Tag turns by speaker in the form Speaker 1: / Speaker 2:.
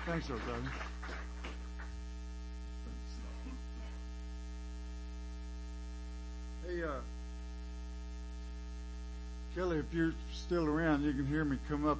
Speaker 1: Thanks, Doug. Hey, Kelly, if you're still around, you can hear me come up